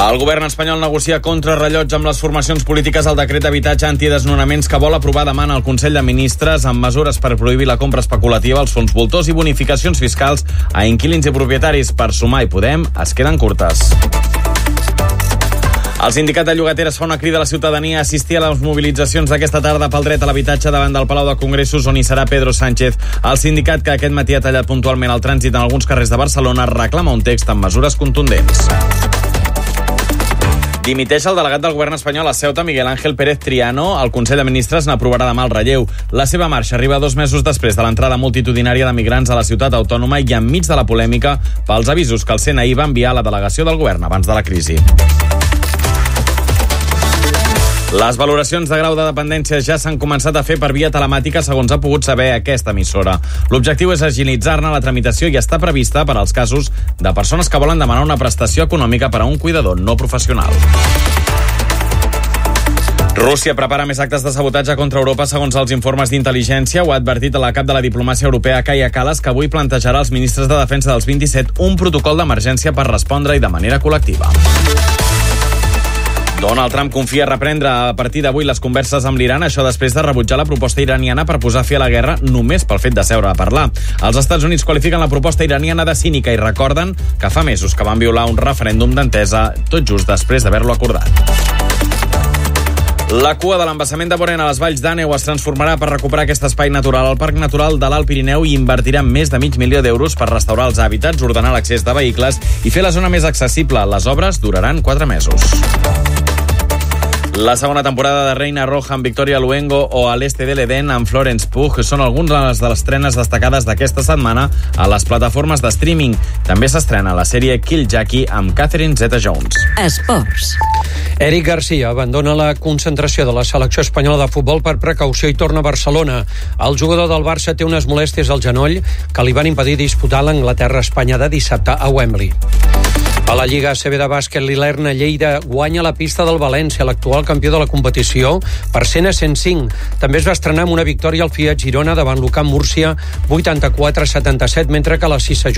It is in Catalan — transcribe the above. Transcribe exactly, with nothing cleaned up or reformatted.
El govern espanyol negocia contrarrellotge amb les formacions polítiques el decret d'habitatge antidesnonaments que vol aprovar demà en el Consell de Ministres amb mesures per prohibir la compra especulativa als fons voltors i bonificacions fiscals a inquilins i propietaris. Per Sumar i Podem es queden curtes. El sindicat de llogateres fa una crida a la ciutadania a assistir a les mobilitzacions d'aquesta tarda pel dret a l'habitatge davant del Palau de Congressos, on hi serà Pedro Sánchez. El sindicat, que aquest matí ha tallat puntualment el trànsit en alguns carrers de Barcelona, reclama un text amb mesures contundents. Dimiteix el delegat del govern espanyol a Ceuta, Miguel Ángel Pérez Triano. El Consell de Ministres n'aprovarà demà el relleu. La seva marxa arriba dos mesos després de l'entrada multitudinària de migrants a la ciutat autònoma i enmig de la polèmica pels avisos que el C N I va enviar a la delegació del govern abans de la crisi. Les valoracions de grau de dependència ja s'han començat a fer per via telemàtica, segons ha pogut saber aquesta emissora. L'objectiu és agilitzar-ne la tramitació i està prevista per als casos de persones que volen demanar una prestació econòmica per a un cuidador no professional. Rússia prepara més actes de sabotatge contra Europa, segons els informes d'intel·ligència. Ho ha advertit la cap de la diplomàcia europea, Kaja Kallas, que avui plantejarà als ministres de defensa dels vint-i-set un protocol d'emergència per respondre-hi de manera col·lectiva. Donald Trump confia reprendre a partir d'avui les converses amb l'Iran, això després de rebutjar la proposta iraniana per posar fi a la guerra només pel fet de seure a parlar. Els Estats Units qualifiquen la proposta iraniana de cínica i recorden que fa mesos que van violar un referèndum d'entesa tot just després d'haver-lo acordat. La cua de l'embassament de Borén a les Valls d'Àneu es transformarà per recuperar aquest espai natural al Parc Natural de l'Alt Pirineu i invertirà més de mig milió d'euros per restaurar els hàbitats, ordenar l'accés de vehicles i fer la zona més accessible. Les obres duraran quatre mesos. La segona temporada de Reina Roja amb Victoria Luengo o A l'Este de l'Edén amb Florence Pugh són algunes de les estrenes destacades d'aquesta setmana a les plataformes de streaming. També s'estrena la sèrie Kill Jackie amb Catherine Zeta-Jones. Esports. Eric Garcia abandona la concentració de la selecció espanyola de futbol per precaució i torna a Barcelona. El jugador del Barça té unes molèsties al genoll que li van impedir disputar l'Anglaterra-Espanya de dissabte a Wembley. A la Lliga A C B de bàsquet, l'Ilerna Lleida guanya la pista del València, l'actual campió de la competició, per cent a cent cinc. També es va estrenar amb una victòria al Fiat Girona davant l'U C A M Múrcia, vuitanta-quatre a setanta-set, mentre que la Cissa